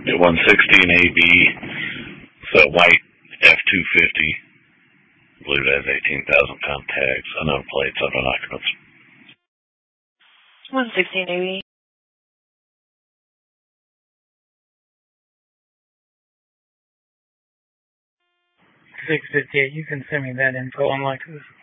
At 116 AB, it's a white F-250. I believe it has 18,000-pound tags, unknown plates, unknown occupants. 116 AB. 658, you can send me that info on like this.